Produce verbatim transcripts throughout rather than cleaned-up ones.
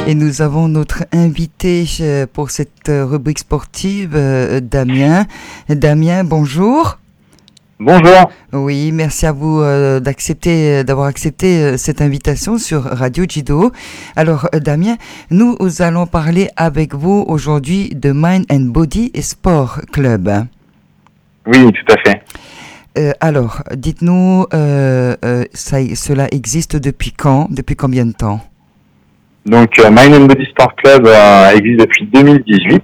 Et nous avons notre invité euh, pour cette euh, rubrique sportive, euh, Damien. Damien, bonjour. Bonjour. Oui, merci à vous euh, d'accepter, d'avoir accepté euh, cette invitation sur Radio Judo. Alors, euh, Damien, nous allons parler avec vous aujourd'hui de Mind and Body Sport Club. Oui, tout à fait. Euh, alors, dites-nous, euh, euh, ça, cela existe depuis quand, depuis combien de temps? Donc, euh, Mind and Body Sport Club euh, existe depuis deux mille dix-huit.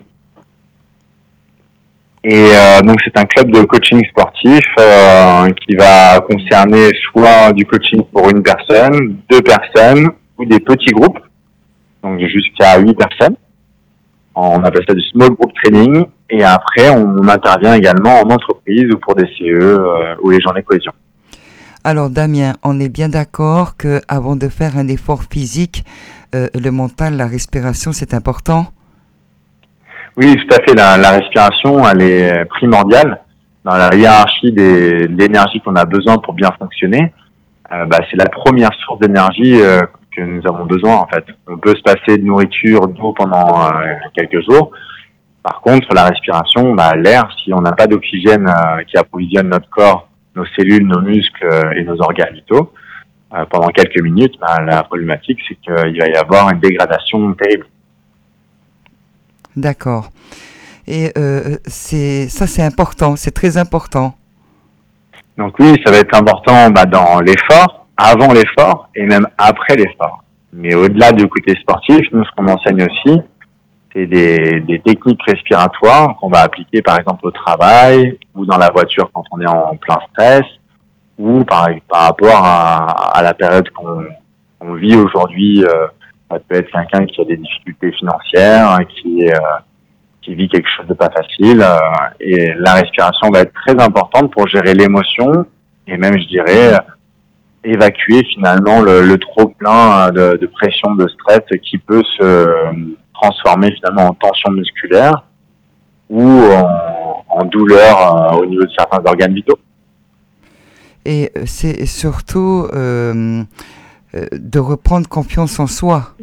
Et euh, donc, c'est un club de coaching sportif euh, qui va concerner soit du coaching pour une personne, deux personnes ou des petits groupes, donc jusqu'à huit personnes. On appelle ça du small group training. Et après, on intervient également en entreprise ou pour des C E euh, ou les journées cohésion. Alors, Damien, on est bien d'accord que avant de faire un effort physique, euh, le mental, la respiration, c'est important? Oui, tout à fait. La, la respiration, elle est primordiale dans la hiérarchie des, de l'énergie qu'on a besoin pour bien fonctionner. Euh, bah, c'est la première source d'énergie euh, que nous avons besoin, en fait. On peut se passer de nourriture, d'eau pendant euh, quelques jours. Par contre, la respiration, bah, l'air, si on n'a pas d'oxygène euh, qui approvisionne notre corps, nos cellules, nos muscles euh, et nos organes vitaux, euh, pendant quelques minutes, bah, la problématique, c'est qu'il va y avoir une dégradation terrible. D'accord. Et euh, c'est ça, c'est important, c'est très important. Donc oui, ça va être important bah, dans l'effort, avant l'effort et même après l'effort. Mais au-delà du côté sportif, nous, ce qu'on enseigne aussi, c'est des, des techniques respiratoires qu'on va appliquer par exemple au travail ou dans la voiture quand on est en plein stress ou par, par rapport à, à la période qu'on, qu'on vit aujourd'hui. Euh, ça peut être quelqu'un qui a des difficultés financières, qui, euh, qui vit quelque chose de pas facile. Euh, et la respiration va être très importante pour gérer l'émotion et même, je dirais, évacuer finalement le, le trop-plein de, de pression, de stress qui peut se transformer finalement en tension musculaire ou en, en douleur euh, au niveau de certains organes vitaux. Et c'est surtout euh, de reprendre confiance en soi.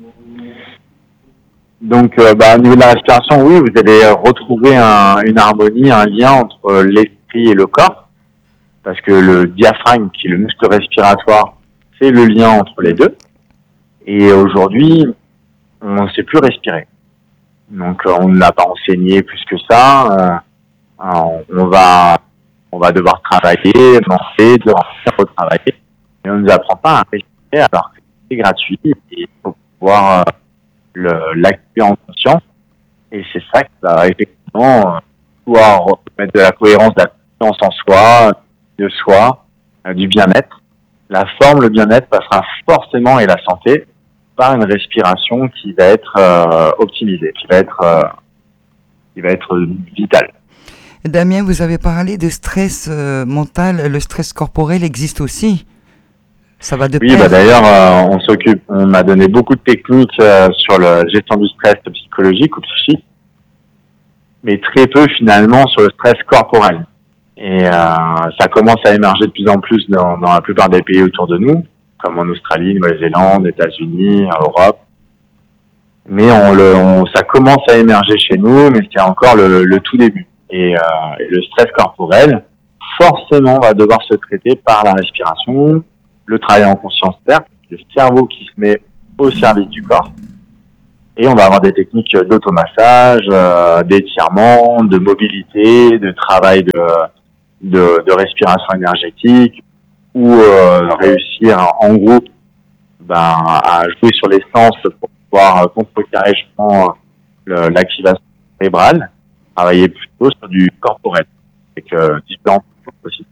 Donc, euh, bah, au niveau de la respiration, oui, vous allez retrouver un, une harmonie, un lien entre l'esprit et le corps, parce que le diaphragme, qui est le muscle respiratoire, c'est le lien entre les deux. Et aujourd'hui, on ne sait plus respirer. Donc, on ne l'a pas enseigné plus que ça. Euh, on va, on va devoir travailler, penser, devoir retravailler. Mais on ne nous apprend pas à respirer alors que c'est gratuit et il faut pouvoir euh, le, l'activer en conscience. Et c'est ça qui va effectivement euh, pouvoir mettre de la cohérence, de la confiance en soi, de soi, euh, du bien-être. La forme, le bien-être passera forcément, et la santé, par une respiration qui va être euh, optimisée, qui va être, euh, qui va être vitale. Damien, vous avez parlé de stress euh, mental, le stress corporel existe aussi. Ça va de Oui, pair. bah d'ailleurs, euh, on s'occupe, on m'a donné beaucoup de techniques euh, sur la gestion du stress psychologique ou psychique, mais très peu finalement sur le stress corporel. Et euh, ça commence à émerger de plus en plus dans, dans la plupart des pays autour de nous, comme en Australie, Nouvelle-Zélande, États-Unis, Europe. Mais on le, on, ça commence à émerger chez nous, mais c'est encore le, le tout début. Et, euh, et le stress corporel, forcément, va devoir se traiter par la respiration, le travail en conscience terre, le cerveau qui se met au service du corps. Et on va avoir des techniques d'automassage, euh, d'étirement, de mobilité, de travail de, de, de respiration énergétique, ou euh, réussir en groupe ben, à jouer sur les sens pour pouvoir contrecarrer justement le, l'activation cérébrale, travailler plutôt sur du corporel, avec euh, différentes possibles.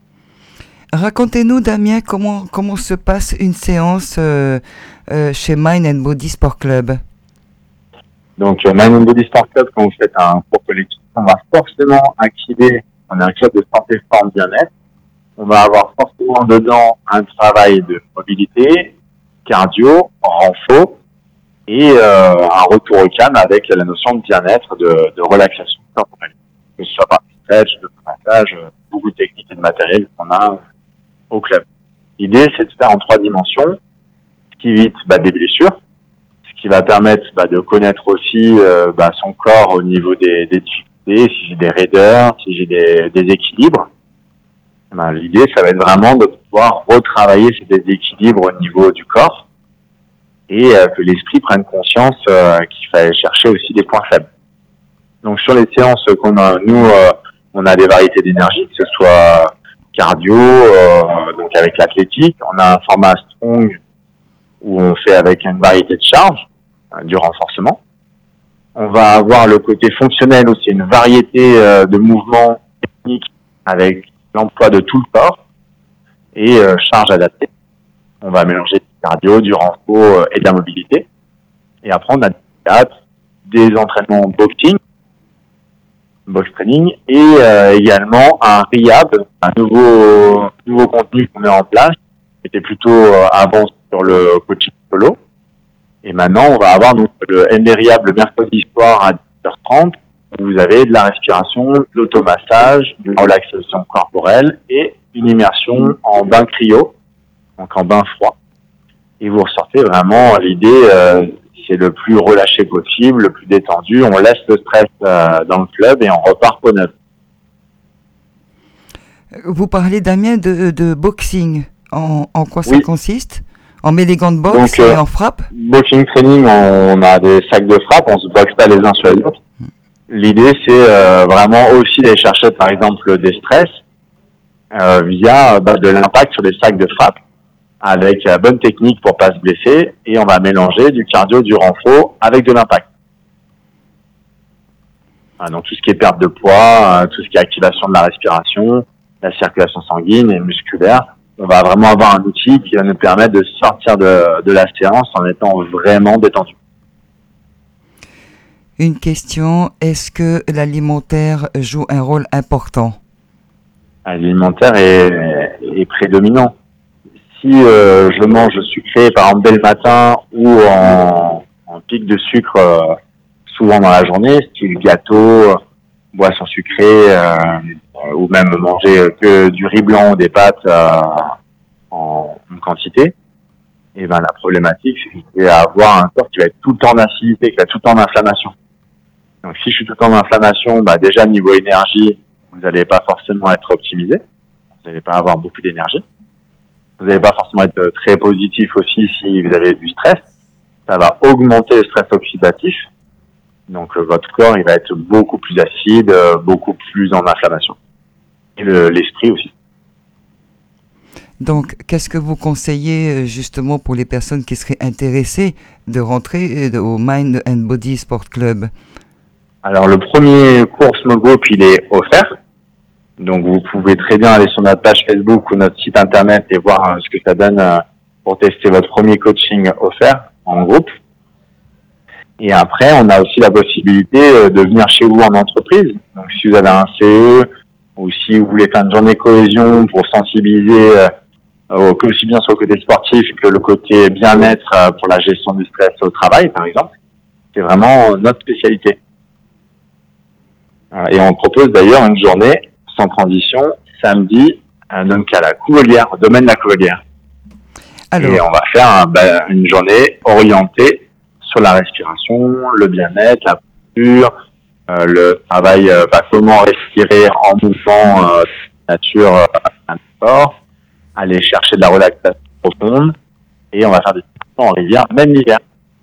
Racontez-nous, Damien, comment, comment se passe une séance euh, euh, chez Mind and Body Sport Club. Donc, euh, Mind and Body Sport Club, quand vous faites un cours collectif, on va forcément activer, on a un club de santé, forme, bien-être. On va avoir forcément dedans un travail de mobilité, cardio, renfort, et euh, un retour au calme avec la notion de bien-être, de, de relaxation corporelle. Que ce soit par stretch, de massage, beaucoup de techniques et de matériel qu'on a au club. L'idée, c'est de faire en trois dimensions, ce qui évite bah, des blessures, ce qui va permettre bah, de connaître aussi euh, bah, son corps au niveau des, des difficultés, si j'ai des raideurs, si j'ai des déséquilibres. Ben, l'idée, ça va être vraiment de pouvoir retravailler ces déséquilibres au niveau du corps et euh, que l'esprit prenne conscience euh, qu'il fallait chercher aussi des points faibles. Donc sur les séances qu'on a, nous, euh, on a des variétés d'énergie, que ce soit cardio, euh, donc avec l'athlétique. On a un format strong où on fait avec une variété de charges, euh, du renforcement. On va avoir le côté fonctionnel aussi, une variété euh, de mouvements techniques avec l'emploi de tout le corps et euh, charges adaptées. On va mélanger du cardio, du renfort euh, et de la mobilité. Et après, on a des entraînements boxing, box training, et euh, également un rehab, un nouveau nouveau contenu qu'on met en place, qui était plutôt euh, avant sur le coaching solo. Et maintenant, on va avoir donc le M D Rehab le mercredi soir à dix heures trente, où vous avez de la respiration, de l'automassage, de la relaxation corporelle et une immersion en bain cryo, donc en bain froid. Et vous ressortez vraiment, l'idée, euh, c'est le plus relâché possible, le plus détendu. On laisse le stress euh, dans le club et on repart au neuf. Vous parlez, Damien, de, de boxing. En, en quoi ça oui. consiste? On met des gants de boxe Donc, euh, et on frappe? Boxing training, on a des sacs de frappe, on se boxe pas les uns sur les autres. L'idée, c'est euh, vraiment aussi d'aller chercher, par exemple, des stress euh, via bah, de l'impact sur des sacs de frappe, avec la bonne technique pour pas se blesser, et on va mélanger du cardio, du renfort avec de l'impact. Ah, donc tout ce qui est perte de poids, euh, tout ce qui est activation de la respiration, la circulation sanguine et musculaire, on va vraiment avoir un outil qui va nous permettre de sortir de, de la séance en étant vraiment détendu. Une question, est-ce que l'alimentaire joue un rôle important? L'alimentaire est, est prédominant. Si euh, je mange sucré, par exemple, dès le matin ou en, en pic de sucre euh, souvent dans la journée, style gâteau, boisson sucrée, euh, ou même manger que du riz blanc ou des pâtes euh, en, en quantité, et ben la problématique, c'est que je vais avoir un corps qui va être tout le temps en acidité, qui va être tout le temps en inflammation. Donc si je suis tout le temps en inflammation, bah déjà niveau énergie, vous n'allez pas forcément être optimisé, vous n'allez pas avoir beaucoup d'énergie. Vous n'allez pas forcément être très positif aussi si vous avez du stress. Ça va augmenter le stress oxydatif. Donc euh, votre corps, il va être beaucoup plus acide, euh, beaucoup plus en inflammation. Et le, l'esprit aussi. Donc, qu'est-ce que vous conseillez justement pour les personnes qui seraient intéressées de rentrer au Mind and Body Sport Club? Alors le premier cours Small Group, il est offert. Donc vous pouvez très bien aller sur notre page Facebook ou notre site internet et voir euh, ce que ça donne euh, pour tester votre premier coaching offert en groupe. Et après, on a aussi la possibilité euh, de venir chez vous en entreprise. Donc si vous avez un C E ou si vous voulez faire une journée cohésion pour sensibiliser euh, aussi bien sur le côté sportif que le côté bien-être euh, pour la gestion du stress au travail, par exemple, c'est vraiment notre spécialité. Et on propose d'ailleurs une journée sans transition, samedi, donc à la Couvelière, au domaine de la Couvelière. Alors, et on va faire un, ben, une journée orientée sur la respiration, le bien-être, la posture, euh, le travail, euh, bah, comment respirer en mouvement euh, nature euh, à sport, aller chercher de la relaxation profonde, et on va faire des séances en rivière, même l'hiver.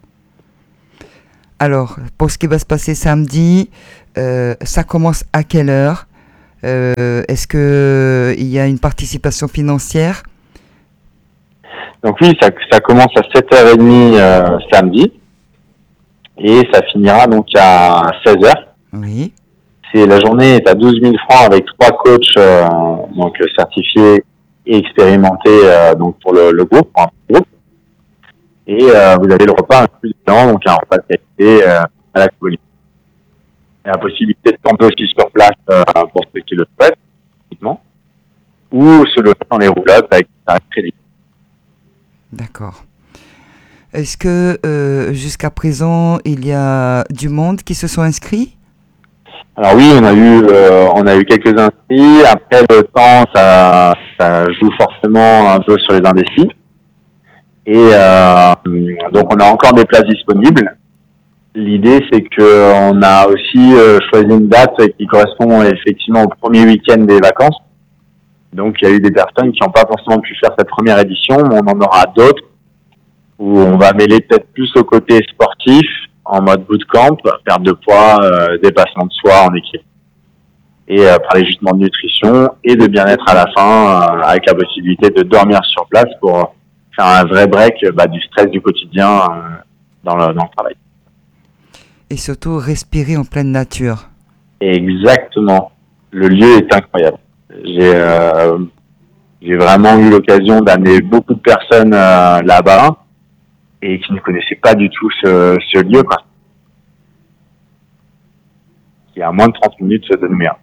Alors, pour ce qui va se passer samedi, euh, ça commence à quelle heure? Euh, est-ce que il y a une participation financière? Donc oui, ça, ça commence à sept heures trente euh, samedi et ça finira donc à seize heures. Oui. C'est, la journée est à douze mille francs avec trois coachs euh, donc certifiés et expérimentés euh, donc pour le, le groupe, pour un groupe. Et euh, vous avez le repas inclus dedans, donc un repas de qualité euh, à la Couvelière. Il y a la possibilité de camper aussi sur place euh, pour ceux qui le souhaitent, ou se lever dans les roulottes avec un crédit. D'accord. Est-ce que euh, jusqu'à présent, il y a du monde qui se sont inscrits? Alors oui, on a eu euh, on a eu quelques inscrits. Après le temps, ça, ça joue forcément un peu sur les indécis. Et euh, donc on a encore des places disponibles. L'idée, c'est que on a aussi euh, choisi une date qui correspond effectivement au premier week-end des vacances. Donc il y a eu des personnes qui n'ont pas forcément pu faire cette première édition, mais on en aura d'autres où on va mêler peut-être plus au côté sportif, en mode bootcamp, perte de poids, euh, dépassement de soi en équipe. Et euh, parler justement de nutrition et de bien-être à la fin, euh, avec la possibilité de dormir sur place pour faire un vrai break bah, du stress du quotidien euh, dans, le, dans le travail. Et surtout respirer en pleine nature. Exactement. Le lieu est incroyable. J'ai, euh, j'ai vraiment eu l'occasion d'amener beaucoup de personnes euh, là-bas et qui ne connaissaient pas du tout ce, ce lieu, quoi. Qui est à moins de trente minutes de Nouméa.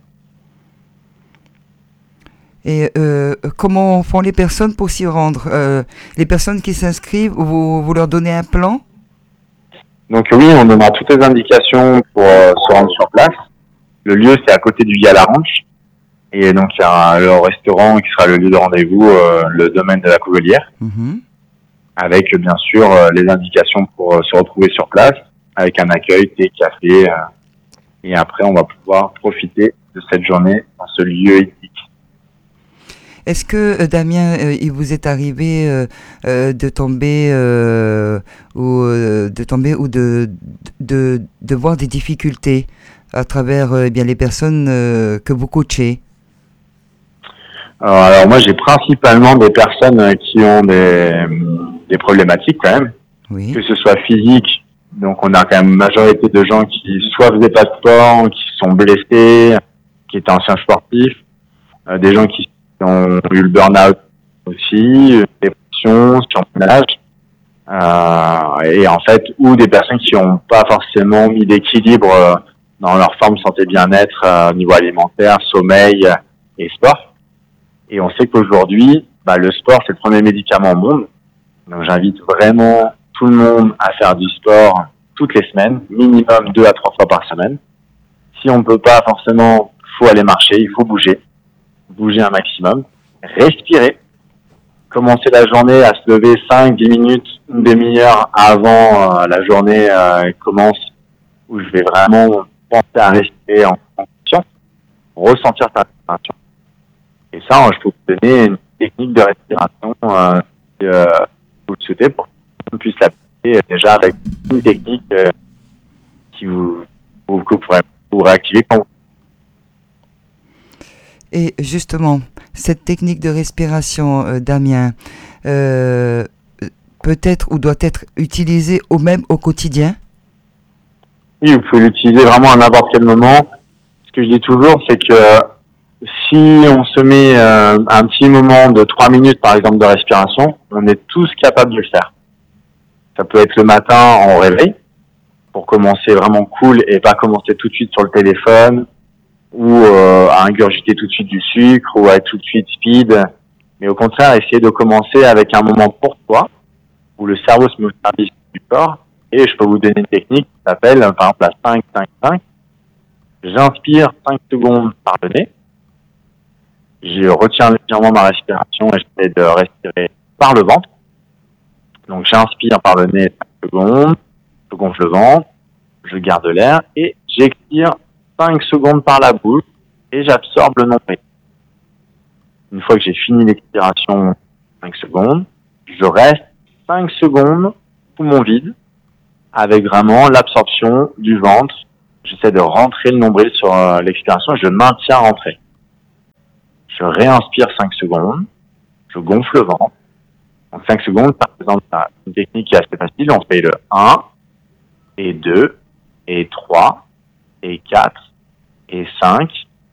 Et euh, comment font les personnes pour s'y rendre euh, Les personnes qui s'inscrivent, vous, vous leur donnez un plan? Donc oui, on donnera toutes les indications pour euh, se rendre sur place. Le lieu, c'est à côté du Gala Ranch. Et donc, il y a le restaurant qui sera le lieu de rendez-vous, euh, le domaine de la Couvelière. Mm-hmm. Avec, bien sûr, euh, les indications pour euh, se retrouver sur place, avec un accueil, thé, café. Euh, et après, on va pouvoir profiter de cette journée dans ce lieu éthique. Est-ce que, euh, Damien, euh, il vous est arrivé euh, euh, de tomber euh, ou euh, de tomber ou de, de, de voir des difficultés à travers euh, bien les personnes euh, que vous coachez? Alors, alors moi, j'ai principalement des personnes qui ont des, des problématiques quand même, oui. Que ce soit physique. Donc, on a quand même une majorité de gens qui soit faisaient pas de sport, qui sont blessés, qui étaient anciens sportifs, euh, des gens qui ont eu le burn-out aussi, dépression, surmenage, euh, et en fait, ou des personnes qui n'ont pas forcément mis d'équilibre euh, dans leur forme santé bien-être euh, au niveau alimentaire, sommeil et sport. Et on sait qu'aujourd'hui, bah, le sport, c'est le premier médicament au monde. Donc j'invite vraiment tout le monde à faire du sport toutes les semaines, minimum deux à trois fois par semaine. Si on ne peut pas forcément, il faut aller marcher, il faut bouger. Bouger un maximum, respirer, commencer la journée à se lever cinq dix minutes, une demi-heure avant euh, la journée euh, commence, où je vais vraiment penser à respirer en conscience, ressentir ta respiration. Et ça, je peux vous donner une technique de respiration euh, si euh, vous le souhaitez pour qu'on puisse l'appliquer déjà avec une technique euh, qui vous, vous, que vous pourrez vous réactiver quand vous. Et justement, cette technique de respiration, euh, Damien, euh, peut-être ou doit être utilisée au même au quotidien? Oui, vous pouvez l'utiliser vraiment à n'importe quel moment. Ce que je dis toujours, c'est que si on se met euh, un petit moment de trois minutes, par exemple, de respiration, on est tous capables de le faire. Ça peut être le matin en réveil, pour commencer vraiment cool et pas commencer tout de suite sur le téléphone, ou euh, à ingurgiter tout de suite du sucre, ou à être tout de suite speed, mais au contraire, essayer de commencer avec un moment pour toi, où le cerveau se met au service du corps, et je peux vous donner une technique qui s'appelle, par exemple, la cinq cinq cinq. J'inspire cinq secondes par le nez, je retiens légèrement ma respiration et j'essaie de respirer par le ventre. Donc j'inspire par le nez cinq secondes, je gonfle le ventre, je garde l'air, et j'expire cinq secondes par la bouche et j'absorbe le nombril. Une fois que j'ai fini l'expiration, cinq secondes, je reste cinq secondes poumon vide avec vraiment l'absorption du ventre. J'essaie de rentrer le nombril sur euh, l'expiration et je maintiens rentrer. Je réinspire cinq secondes, je gonfle le ventre. En cinq secondes, par exemple, une technique qui est assez facile, on fait le un, et deux, et trois, et quatre, et cinq,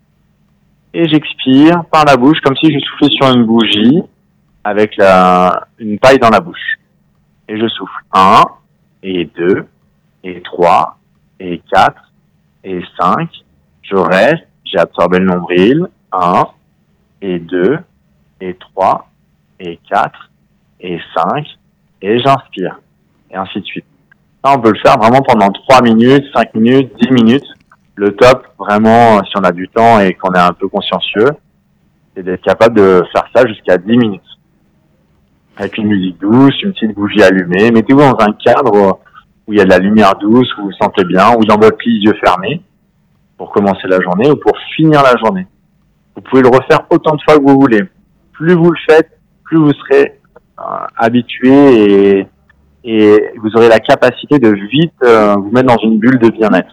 et j'expire par la bouche comme si je soufflais sur une bougie avec la, une paille dans la bouche. Et je souffle un, et deux, et trois, et quatre, et cinq. Je reste, j'ai absorbé le nombril, un, et deux, et trois, et quatre, et cinq, et j'inspire, et ainsi de suite. Ça, on peut le faire vraiment pendant trois minutes, cinq minutes, dix minutes. Le top, vraiment, si on a du temps et qu'on est un peu consciencieux, c'est d'être capable de faire ça jusqu'à dix minutes. avec une musique douce, une petite bougie allumée. Mettez-vous dans un cadre où il y a de la lumière douce, où vous vous sentez bien, ou dans votre lit, yeux fermés, pour commencer la journée ou pour finir la journée. Vous pouvez le refaire autant de fois que vous voulez. Plus vous le faites, plus vous serez euh, habitué et, et vous aurez la capacité de vite euh, vous mettre dans une bulle de bien-être.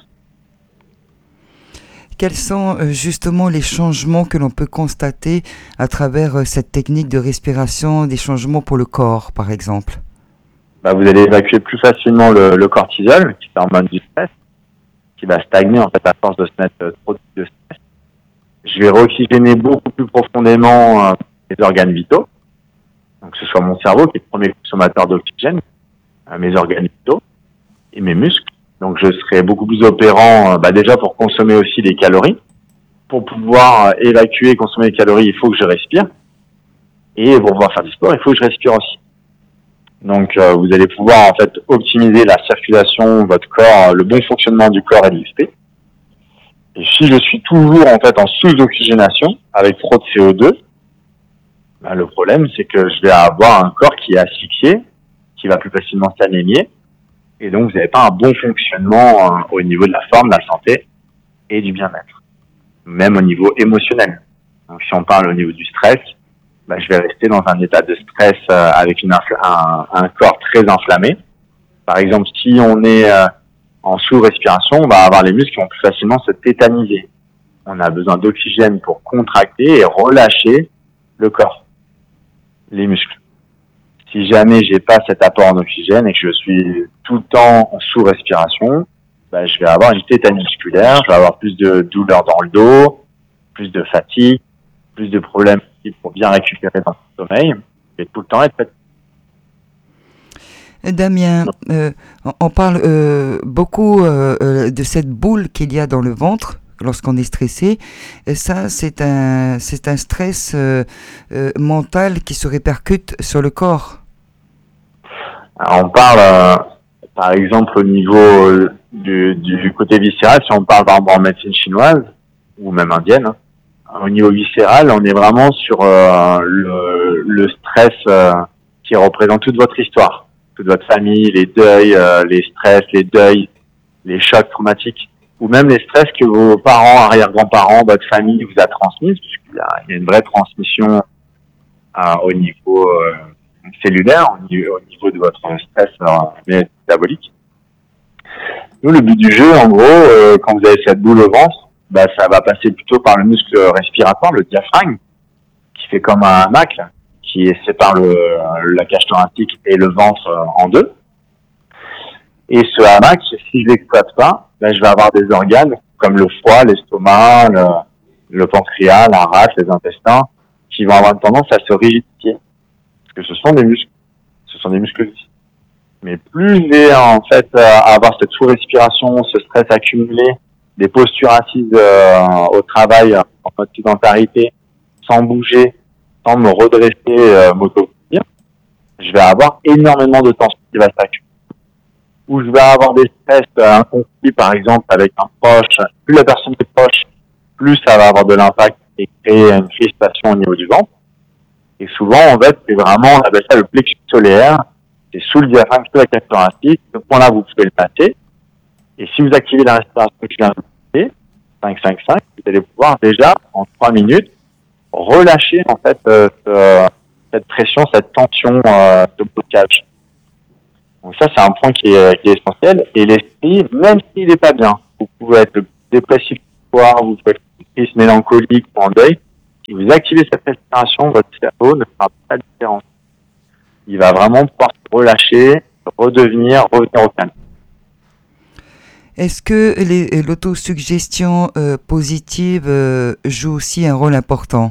Quels sont euh, justement les changements que l'on peut constater à travers euh, cette technique de respiration, des changements pour le corps par exemple? Bah, vous allez évacuer plus facilement le, le cortisol, qui est l'hormone du stress, qui va stagner en fait à force de se mettre euh, trop de stress. Je vais réoxygéner beaucoup plus profondément euh, les organes vitaux, donc que ce soit mon cerveau qui est le premier consommateur d'oxygène, euh, mes organes vitaux et mes muscles. Donc je serai beaucoup plus opérant euh, bah, déjà pour consommer aussi les calories. Pour pouvoir euh, évacuer et consommer les calories, il faut que je respire. Et pour pouvoir faire du sport, il faut que je respire aussi. Donc euh, vous allez pouvoir en fait optimiser la circulation, votre corps, le bon fonctionnement du corps et de l'esprit. Et si je suis toujours en fait en sous-oxygénation avec trop de C O deux, ben, le problème c'est que je vais avoir un corps qui est asphyxié, qui va plus facilement s'anémier, et donc vous n'avez pas un bon fonctionnement euh, au niveau de la forme, de la santé et du bien-être, même au niveau émotionnel. Donc si on parle au niveau du stress, ben, je vais rester dans un état de stress euh, avec une infla- un, un corps très inflammé. Par exemple, si on est euh, en sous-respiration, on va avoir les muscles qui vont plus facilement se tétaniser. On a besoin d'oxygène pour contracter et relâcher le corps, les muscles. Si jamais j'ai pas cet apport en oxygène et que je suis tout le temps en sous-respiration, ben, je vais avoir une tétanie musculaire, je vais avoir plus de douleurs dans le dos, plus de fatigue, plus de problèmes pour bien récupérer dans le sommeil, et tout le temps être fatigué. Damien, euh, on parle euh, beaucoup euh, de cette boule qu'il y a dans le ventre lorsqu'on est stressé. Et ça, c'est un, c'est un stress euh, euh, mental qui se répercute sur le corps. Alors, on parle, euh, par exemple, au niveau du, du côté viscéral, si on parle par exemple en médecine chinoise ou même indienne, hein, au niveau viscéral, on est vraiment sur euh, le, le stress euh, qui représente toute votre histoire, toute votre famille, les deuils, euh, les stress, les deuils, les chocs traumatiques, ou même les stress que vos parents, arrière-grands-parents, votre famille vous a transmis, puisqu'il y a, il y a une vraie transmission euh, au niveau euh, cellulaire, au niveau, au niveau de votre stress euh, métabolique. Nous, le but du jeu, en gros, euh, quand vous avez cette boule au ventre, bah, ça va passer plutôt par le muscle respiratoire, le diaphragme, qui fait comme un hamac, qui sépare le, la cage thoracique et le ventre en deux. Et ce hamac, si je l'exploite pas, ben, je vais avoir des organes comme le foie, l'estomac, le, le pancréas, la rate, les intestins, qui vont avoir une tendance à se rigidifier. Parce que ce sont des muscles. Ce sont des muscles aussi. Mais plus je vais en fait avoir cette sous-respiration, ce stress accumulé, des postures assises euh, au travail en mode sédentarité, sans bouger, sans me redresser, euh, m'auto-dire, je vais avoir énormément de tension qui va s'accumuler. Ou je vais avoir des stress, euh, un conflit par exemple avec un proche. Plus la personne est proche, plus ça va avoir de l'impact et créer une crispation au niveau du ventre. Et souvent, en fait, c'est vraiment, on appelle ça le plexus solaire. C'est sous le diaphragme, sous la cage thoracique. Ce point-là, vous pouvez le passer. Et si vous activez la respiration que je viens de passer, cinq cinq cinq, vous allez pouvoir déjà, en trois minutes, relâcher, en fait, euh, ce, cette pression, cette tension euh, de blocage. Donc ça, c'est un point qui est, qui est essentiel. Et l'esprit, même s'il n'est pas bien, vous pouvez être dépressif, vous pouvez être triste, mélancolique ou en deuil. Si vous activez cette respiration, votre cerveau ne fera pas de différence. Il va vraiment pouvoir se relâcher, redevenir, revenir au calme. Est-ce que les, l'autosuggestion euh, positive euh, joue aussi un rôle important?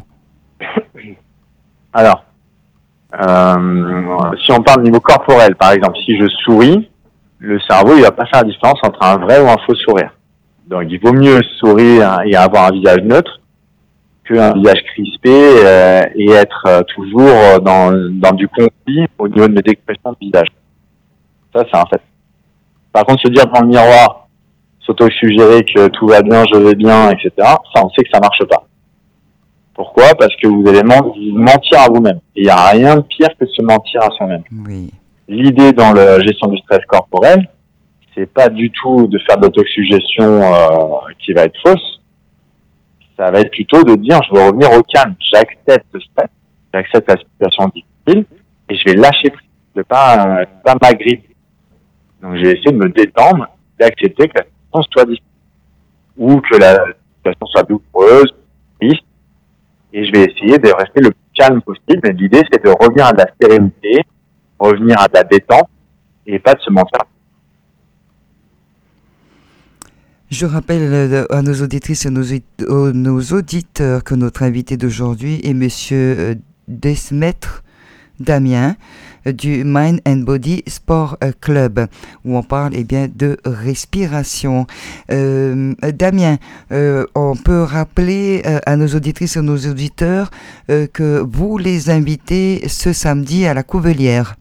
Alors, euh, si on parle au niveau corporel, par exemple, si je souris, le cerveau il va pas faire la différence entre un vrai ou un faux sourire. Donc, il vaut mieux sourire et avoir un visage neutre qu'un visage crispé euh, et être euh, toujours dans, dans du conflit au niveau de mes expressions de visage. Ça, c'est un fait. Par contre, se dire devant le miroir, s'auto-suggérer que tout va bien, je vais bien, et cetera, ça, on sait que ça marche pas. Pourquoi? Parce que vous allez vous mentir à vous-même. Et il n'y a rien de pire que de se mentir à soi-même. Oui. L'idée dans la gestion du stress corporel, c'est pas du tout de faire de l'autosuggestion euh, qui va être fausse. Ça va être plutôt de dire, je veux revenir au calme. J'accepte le stress, j'accepte la situation difficile et je vais lâcher prise, de pas, euh, pas m'agripper. Donc, j'ai essayé de me détendre, d'accepter que la situation soit difficile ou que la situation soit douloureuse, triste. Et je vais essayer de rester le plus calme possible. Mais l'idée, c'est de revenir à de la sérénité, revenir à de la détente et pas de se mentir. Je rappelle à nos auditrices et nos, nos auditeurs que notre invité d'aujourd'hui est Monsieur Desmaîtres Damien du Mind and Body Sport Club, où on parle eh bien de respiration. Euh, Damien, euh, on peut rappeler euh, à nos auditrices et nos auditeurs euh, que vous les invitez ce samedi à la Couvelière.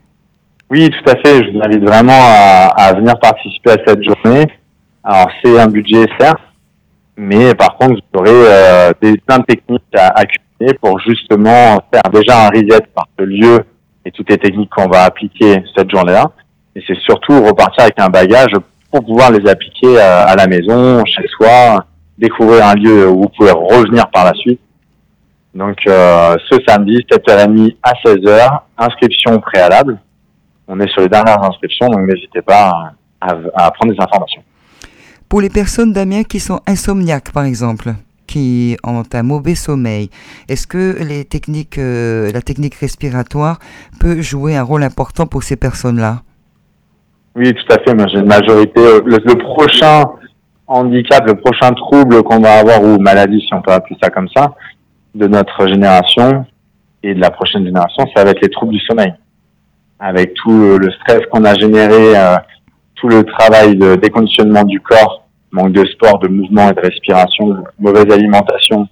Oui, tout à fait. Je vous invite vraiment à, à venir participer à cette journée. Alors, c'est un budget, certes, mais par contre, vous aurez euh, des, plein de techniques à accumuler pour justement faire déjà un reset par ce lieu et toutes les techniques qu'on va appliquer cette journée-là. Et c'est surtout repartir avec un bagage pour pouvoir les appliquer à, à la maison, chez soi, découvrir un lieu où vous pouvez revenir par la suite. Donc, euh, ce samedi, sept heures trente à seize heures, inscription préalable. On est sur les dernières inscriptions, donc n'hésitez pas à, à prendre des informations. Pour les personnes, Damien, qui sont insomniaques, par exemple, qui ont un mauvais sommeil, est-ce que les techniques, euh, la technique respiratoire peut jouer un rôle important pour ces personnes-là? Oui, tout à fait. Moi, j'ai une majorité. Le, le prochain handicap, le prochain trouble qu'on va avoir, ou maladie, si on peut appeler ça comme ça, de notre génération et de la prochaine génération, ça va être les troubles du sommeil. Avec tout le stress qu'on a généré, euh, tout le travail de déconditionnement du corps, manque de sport, de mouvement et de respiration, mauvaise alimentation,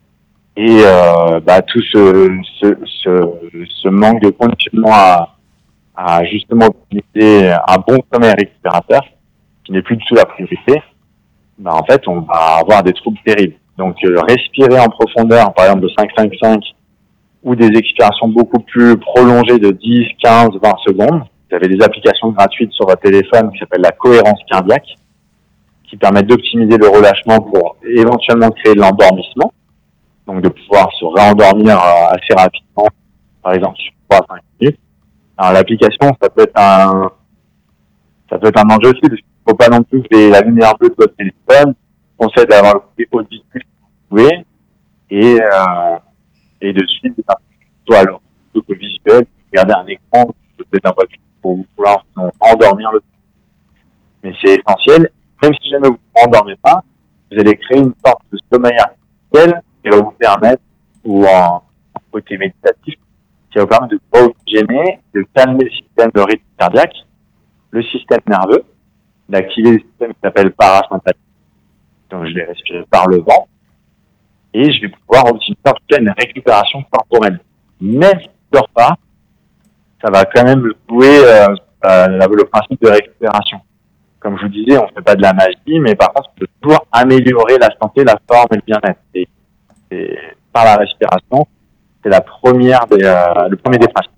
et euh, bah, tout ce, ce, ce, ce manque de conditionnement à, à justement optimiser un bon sommeil récupérateur, qui n'est plus du tout la priorité, bah, en fait, on va avoir des troubles terribles. Donc, euh, respirer en profondeur, par exemple de cinq cinq cinq, ou des expirations beaucoup plus prolongées de dix, quinze, vingt secondes. Vous avez des applications gratuites sur votre téléphone qui s'appellent la cohérence cardiaque, qui permettent d'optimiser le relâchement pour éventuellement créer de l'endormissement. Donc, de pouvoir se réendormir assez rapidement, par exemple, sur trois à cinq minutes. Alors, l'application, ça peut être un, ça peut être un enjeu aussi, parce qu'il ne faut pas non plus que la lumière bleue de votre téléphone. Je conseille d'avoir le côté auditif que vous pouvez, et, euh, et de suivre soit alors, plutôt que visuel, regarder un écran, peut-être un peu pour vous pouvoir endormir le mais c'est essentiel. Même si jamais vous ne vous endormez pas, vous allez créer une sorte de sommeil artificiel qui va vous permettre, ou en, en côté méditatif, qui va vous permettre de oxygéner, de calmer le système de rythme cardiaque, le système nerveux, d'activer le système qui s'appelle parasympathique. Donc je vais respirer par le ventre et je vais pouvoir optimiser en tout cas une récupération corporelle. Même si je ne dors pas, ça va quand même jouer euh, euh, le principe de récupération. Comme je vous disais, on ne fait pas de la magie, mais par contre, on peut toujours améliorer la santé, la forme et le bien-être. Et, et par la respiration, c'est la première des, euh, le premier des principes.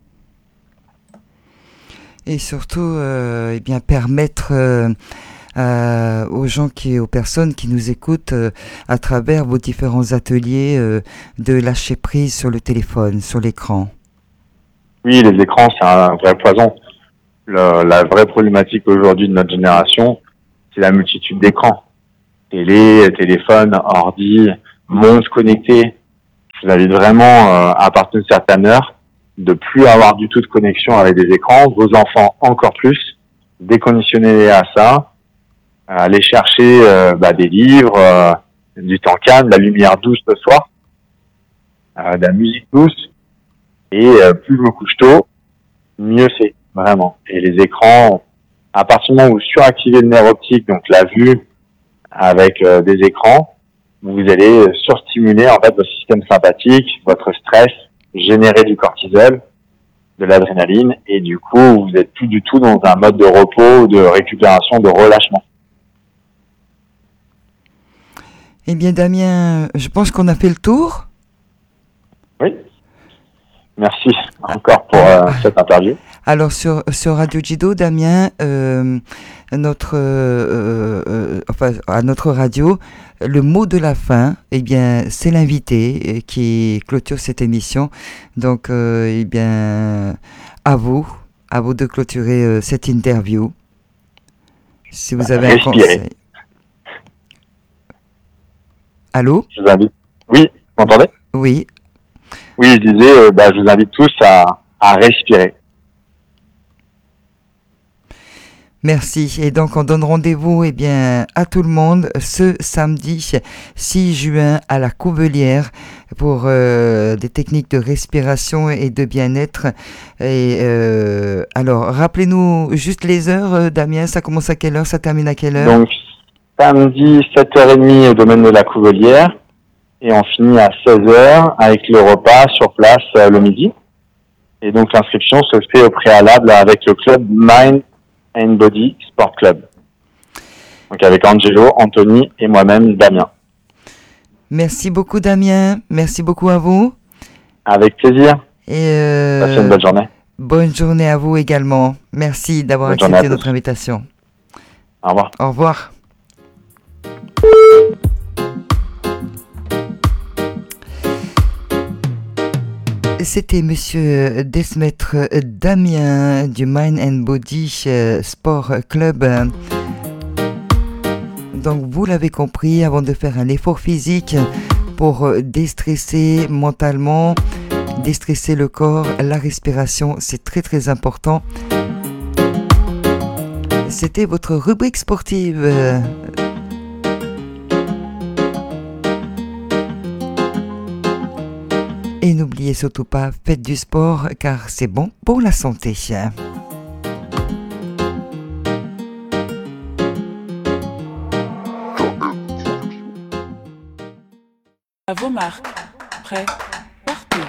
Et surtout, euh, eh bien, permettre euh, euh, aux gens, qui, aux personnes qui nous écoutent euh, à travers vos différents ateliers euh, de lâcher prise sur le téléphone, sur l'écran. Oui, les écrans, c'est un vrai poison. Le, la vraie problématique aujourd'hui de notre génération, c'est la multitude d'écrans. Télé, téléphone, ordi, montres connectées. Je vous invite vraiment, euh, à partir d'une certaine heure, de plus avoir du tout de connexion avec des écrans. Vos enfants encore plus. Déconditionnez-les à ça. Allez chercher euh, bah, des livres, euh, du temps calme, de la lumière douce le soir, euh, de la musique douce. Et euh, plus je me couche tôt, mieux c'est, vraiment. Et les écrans, à partir du moment où vous suractivez le nerf optique, donc la vue avec euh, des écrans, vous allez surstimuler en fait votre système sympathique, votre stress, générer du cortisol, de l'adrénaline, et du coup, vous êtes plus du tout dans un mode de repos, de récupération, de relâchement. Eh bien, Damien, je pense qu'on a fait le tour. Oui. Merci encore pour euh, cette interview. Alors sur, sur Radio Jido, Damien, euh, notre, euh, euh, enfin, à notre radio, le mot de la fin, eh bien, c'est l'invité qui clôture cette émission. Donc, euh, eh bien, à vous, à vous de clôturer euh, cette interview. Si vous avez Respirer. un conseil. Allô ? Je vous invite. Oui, vous m'entendez ? Oui. Oui, je disais, euh, bah, je vous invite tous à, à respirer. Merci. Et donc, on donne rendez-vous eh bien, à tout le monde ce samedi six juin à la Couvelière pour euh, des techniques de respiration et de bien-être. Et euh, alors, rappelez-nous juste les heures, euh, Damien. Ça commence à quelle heure? Ça termine à quelle heure? Donc, samedi, sept heures trente au domaine de la Couvelière. Et on finit à seize heures avec le repas sur place euh, le midi. Et donc, l'inscription se fait au préalable avec le club Mind and Body Sport Club. Donc avec Angelo, Anthony et moi-même, Damien. Merci beaucoup, Damien. Merci beaucoup à vous. Avec plaisir. Et euh, passez une bonne journée. Bonne journée à vous également. Merci d'avoir bonne accepté notre invitation. Au revoir. Au revoir. C'était Monsieur Desmaître Damien du Mind and Body Sport Club. Donc vous l'avez compris, avant de faire un effort physique pour déstresser mentalement, déstresser le corps, la respiration, c'est très très important. C'était votre rubrique sportive. Et n'oubliez surtout pas, faites du sport car c'est bon pour la santé. À vos marques, prêts ?